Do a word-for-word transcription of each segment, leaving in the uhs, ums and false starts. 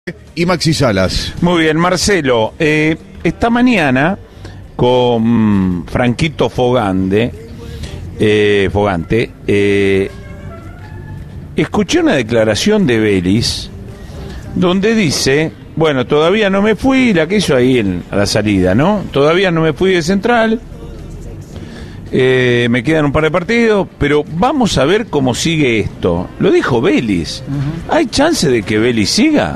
Y Maxi Salas. Muy bien, Marcelo. Eh, esta mañana con Franquito Fogande, eh, Fogante, eh, escuché una declaración de Vélez donde dice, bueno, todavía no me fui, la que hizo ahí en, a la salida, ¿no? Todavía no me fui de Central, eh, me quedan un par de partidos, pero vamos a ver cómo sigue esto. Lo dijo Vélez. Uh-huh. ¿Hay chance de que Vélez siga?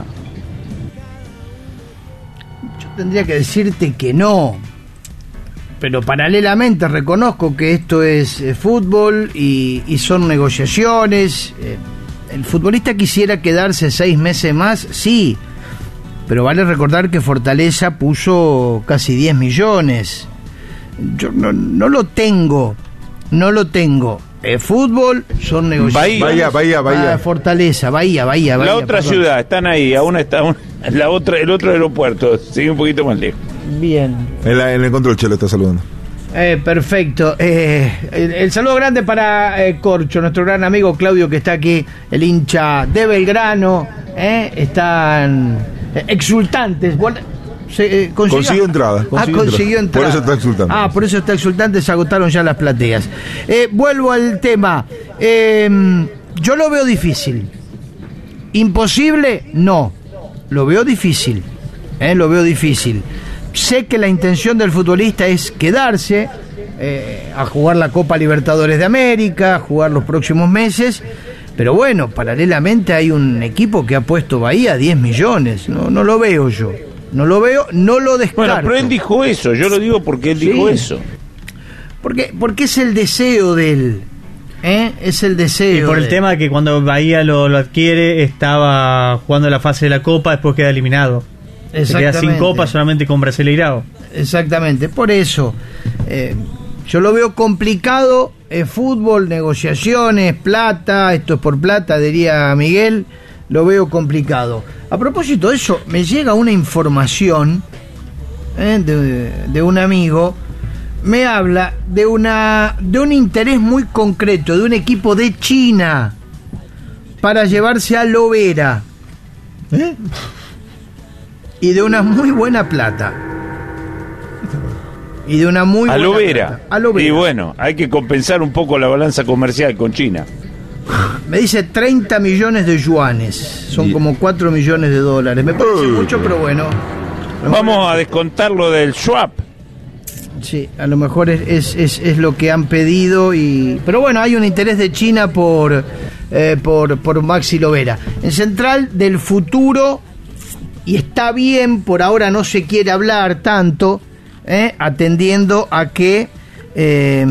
Tendría que decirte que no, pero paralelamente reconozco que esto es eh, fútbol y, y son negociaciones. Eh, el futbolista quisiera quedarse seis meses más, sí, pero vale recordar que Fortaleza puso casi diez millones. Yo no, no lo tengo, no lo tengo. El fútbol son negociaciones. Bahía, Bahía, Bahía. Ah, Fortaleza, Bahía, Bahía, Bahía. La otra perdón. ciudad, están ahí, aún está un, la otra, el otro aeropuerto, sigue un poquito más lejos. Bien. En, la, en el control, Chelo está saludando. Eh, perfecto. Eh, el, el saludo grande para eh, Corcho, nuestro gran amigo Claudio, que está aquí, el hincha de Belgrano. Eh, están eh, exultantes. Se, eh, consiguió, consiguió entrada. Consiguió ah, consiguió entrada. Por eso está exultante. Ah, por eso está exultante, se agotaron ya las plateas. Eh, vuelvo al tema. Eh, yo lo veo difícil. ¿Imposible? No. Lo veo difícil. Eh, lo veo difícil. Sé que la intención del futbolista es quedarse eh, a jugar la Copa Libertadores de América, a jugar los próximos meses. Pero bueno, paralelamente hay un equipo que ha puesto Bahía diez millones. No, no lo veo yo. No lo veo, no lo descarto. Bueno, pero él dijo eso, yo lo digo porque él sí. dijo eso. Porque, porque es el deseo de él, ¿eh? Es el deseo. Y por de el tema que cuando Bahía lo, lo adquiere, estaba jugando la fase de la Copa, después queda eliminado. Se queda sin Copa, solamente con Brasileirao. Exactamente, por eso. Eh, yo lo veo complicado, eh, fútbol, negociaciones, plata, esto es por plata, diría Miguel. Lo veo complicado. A propósito de eso, me llega una información eh, de, de un amigo. Me habla de una de un interés muy concreto de un equipo de China para llevarse a Lovera, ¿eh? Y de una muy buena plata. Y de una muy a buena Lovera. plata. A Lovera. Y bueno, hay que compensar un poco la balanza comercial con China. Me dice treinta millones de yuanes. Son como cuatro millones de dólares. Me parece mucho, pero bueno. Vamos a descontarlo del swap. Sí, a lo mejor es, es, es, es lo que han pedido. y Pero bueno, hay un interés de China por, eh, por, por Maxi Lovera. En Central del futuro, y está bien, por ahora no se quiere hablar tanto, eh, atendiendo a que... Eh,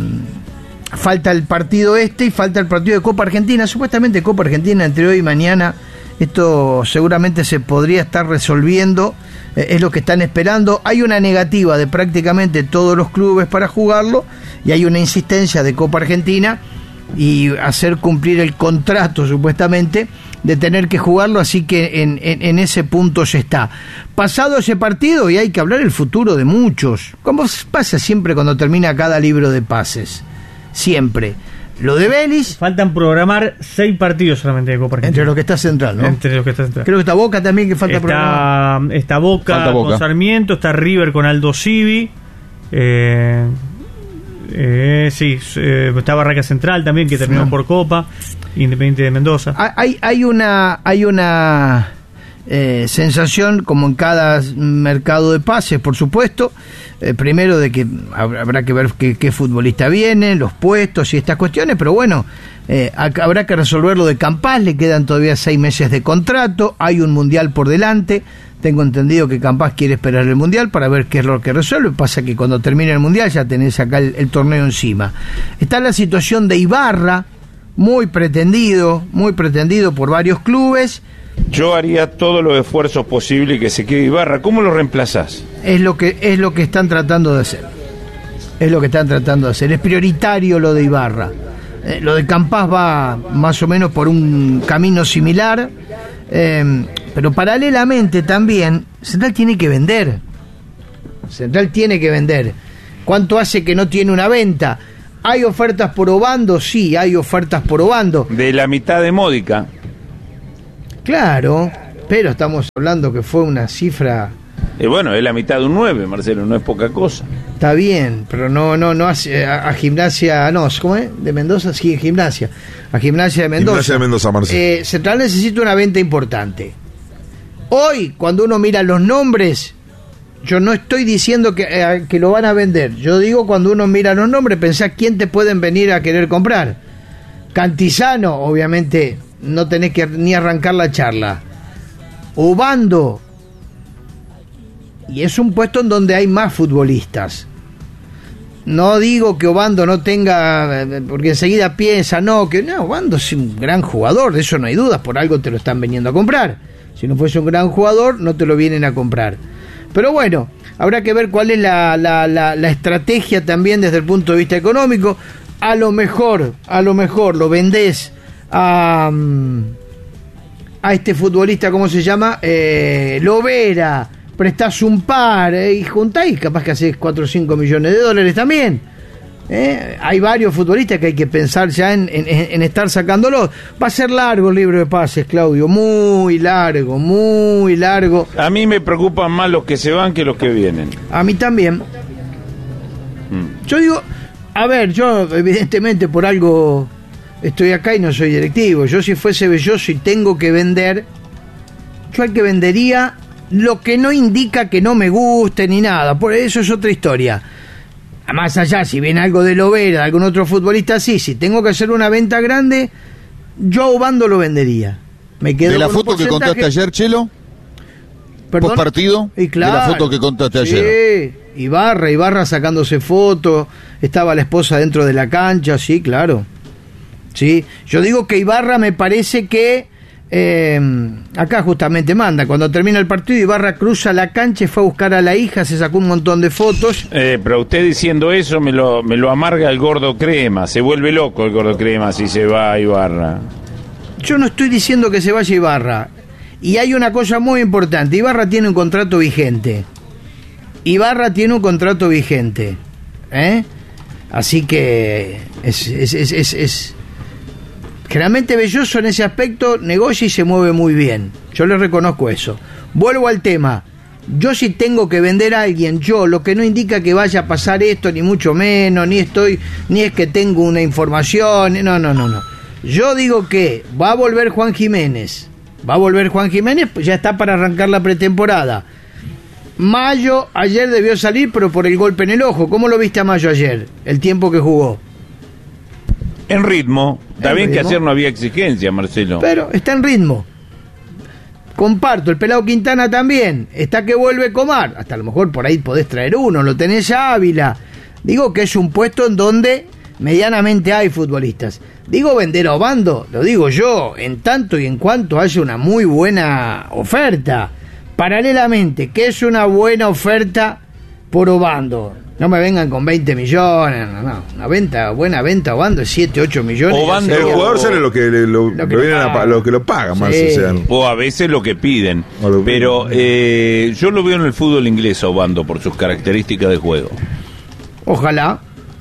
falta el partido este y falta el partido de Copa Argentina. Supuestamente Copa Argentina entre hoy y mañana. Esto seguramente se podría estar resolviendo. Eh, es lo que están esperando. Hay una negativa de prácticamente todos los clubes para jugarlo. Y hay una insistencia de Copa Argentina y hacer cumplir el contrato supuestamente de tener que jugarlo. Así que en, en, en ese punto se está. Pasado ese partido, y hay que hablar el futuro de muchos. Como pasa siempre cuando termina cada libro de pases. Siempre. Lo de Vélez. Faltan programar seis partidos solamente de Copa Argentina. Entre los que está Central, ¿no? Entre los que está Central. Creo que está Boca también, que falta está, programar. Está Boca, falta Boca con Sarmiento, está River con Aldo Civi. Eh, eh, sí, eh, está Barraca Central también, que terminó no. por Copa. Independiente de Mendoza. Hay, hay una. Hay una Eh, sensación, como en cada mercado de pases, por supuesto, eh, primero de que habrá que ver qué, qué futbolista viene, los puestos y estas cuestiones, pero bueno, eh, habrá que resolver lo de Campás, le quedan todavía seis meses de contrato, hay un mundial por delante, tengo entendido que Campás quiere esperar el mundial para ver qué es lo que resuelve, pasa que cuando termine el mundial ya tenés acá el, el torneo encima. Está la situación de Ibarra, muy pretendido, muy pretendido por varios clubes. Yo haría todos los esfuerzos posibles que se quede Ibarra. ¿Cómo lo reemplazás? Es lo que es lo que están tratando de hacer. Es lo que están tratando de hacer. Es prioritario lo de Ibarra. Eh, lo de Campás va más o menos por un camino similar, eh, pero paralelamente también Central tiene que vender. Central tiene que vender. ¿Cuánto hace que no tiene una venta? ¿Hay ofertas por Obando? Sí, hay ofertas por Obando. De la mitad de Módica. Claro, pero estamos hablando que fue una cifra... Eh, bueno, es la mitad de un nueve, Marcelo, no es poca cosa. Está bien, pero no no no hace a, a Gimnasia, no, ¿cómo es? De Mendoza, sí, Gimnasia. A Gimnasia de Mendoza. Gimnasia de Mendoza, Marcelo. Eh, Central necesita una venta importante. Hoy, cuando uno mira los nombres, yo no estoy diciendo que, eh, que lo van a vender. Yo digo, cuando uno mira los nombres, pensá quién te pueden venir a querer comprar. Cantizano, obviamente, no tenés que ni arrancar la charla. Obando. Y es un puesto en donde hay más futbolistas. No digo que Obando no tenga, porque enseguida piensa, no, que no, Obando es un gran jugador, de eso no hay dudas, por algo te lo están viniendo a comprar. Si no fuese un gran jugador, no te lo vienen a comprar. Pero bueno, habrá que ver cuál es la, la, la, la estrategia también desde el punto de vista económico. A lo mejor, a lo mejor lo vendés a, a este futbolista, ¿cómo se llama? Eh, Lovera. Prestás un par eh, y juntáis, capaz que haces cuatro o cinco millones de dólares también. ¿eh? Hay varios futbolistas que hay que pensar ya en, en, en estar sacándolos. Va a ser largo el libro de pases, Claudio, muy largo, muy largo. A mí me preocupan más los que se van que los que vienen. A mí también. Mm. Yo digo, a ver, yo evidentemente por algo estoy acá y no soy directivo. Yo si fuese Belloso y tengo que vender, yo al que vendería... Lo que no indica que no me guste ni nada, por eso es otra historia. Más allá, si viene algo de Lovera, de algún otro futbolista, sí, si tengo que hacer una venta grande, yo a Obando lo vendería. Me quedo ¿De la con un foto que porcentaje... contaste ayer, Chelo? ¿Perdón? ¿Post partido? Y claro, de la foto que contaste sí, ayer. Ibarra, Ibarra sacándose fotos, estaba la esposa dentro de la cancha, sí, claro. Sí, yo digo que Ibarra me parece que Eh, acá justamente manda, cuando termina el partido Ibarra cruza la cancha y fue a buscar a la hija, se sacó un montón de fotos. Eh, pero usted diciendo eso me lo, me lo amarga el gordo Crema, se vuelve loco el gordo Crema si se va a Ibarra. Yo no estoy diciendo que se vaya Ibarra, y hay una cosa muy importante, Ibarra tiene un contrato vigente, Ibarra tiene un contrato vigente, ¿eh? Así que es... es, es, es, es generalmente Belloso en ese aspecto negocia y se mueve muy bien. Yo le reconozco eso. Vuelvo al tema. Yo si tengo que vender a alguien, yo, lo que no indica que vaya a pasar esto, ni mucho menos, ni estoy, ni es que tengo una información, no, no, no, no. Yo digo que va a volver Juan Jiménez. Va a volver Juan Jiménez, pues ya está para arrancar la pretemporada. Mayo, ayer debió salir, pero por el golpe en el ojo. ¿Cómo lo viste a Mayo ayer? El tiempo que jugó. En ritmo. Está en bien ritmo. Que ayer no había exigencia, Marcelo. Pero está en ritmo. Comparto, el pelado Quintana también. Está que vuelve Comar. Hasta a lo mejor por ahí podés traer uno, lo tenés a Ávila. Digo que es un puesto en donde medianamente hay futbolistas. Digo vender a Obando, lo digo yo, en tanto y en cuanto haya una muy buena oferta. Paralelamente, ¿qué es una buena oferta por Obando? No me vengan con veinte millones, no, no. Una venta, buena venta Obando es siete, ocho millones. Obando- El jugador sale lo que, le- lo, Lo que lo le vienen a pagan. pa- lo que lo pagan más. Sí. O sea, O a veces lo que piden. O lo- Pero eh, yo lo veo en el fútbol inglés a Obando por sus características de juego. Ojalá.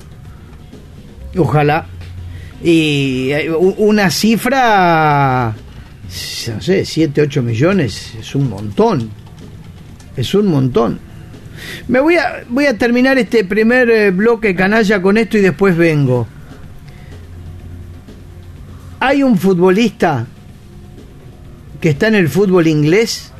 Ojalá. Y eh, u- una cifra, no sé, siete, ocho millones, es un montón. Es un montón. Me voy a, voy a terminar este primer eh, bloque canalla con esto y después vengo. Hay un futbolista que está en el fútbol inglés.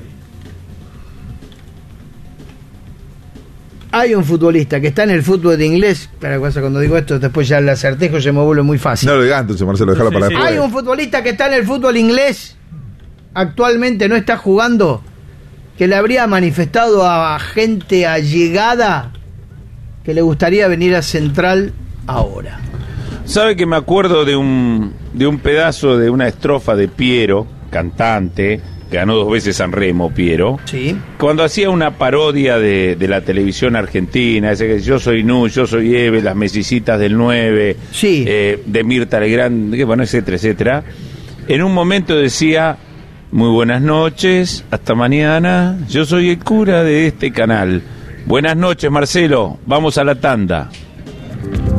Hay un futbolista que está en el fútbol de inglés. Espera, ¿qué pasa cuando digo esto? Después ya el acertejo se me vuelve muy fácil. no lo digas entonces, Marcelo, déjalo Sí, para sí. después. Hay un futbolista que está en el fútbol inglés. Actualmente no está jugando. Que le habría manifestado a gente allegada que le gustaría venir a Central ahora. ¿Sabe que me acuerdo de un, de un pedazo de una estrofa de Piero, cantante, que ganó dos veces San Remo, Piero? Sí. Cuando hacía una parodia de, de la televisión argentina, ese que yo soy Nu, yo soy Eve, las mesicitas del nueve, Sí. eh, de Mirta Legrand, que bueno, etcétera, etcétera. En un momento decía: muy buenas noches, hasta mañana, yo soy el cura de este canal. Buenas noches, Marcelo, vamos a la tanda.